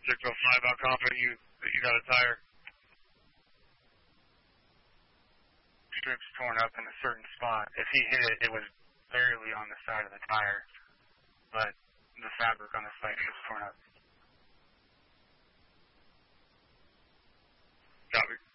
605, how confident you got a tire? Strip's torn up in a certain spot. If he hit it, it was barely on the side of the tire, but the fabric on the side was torn up. Copy.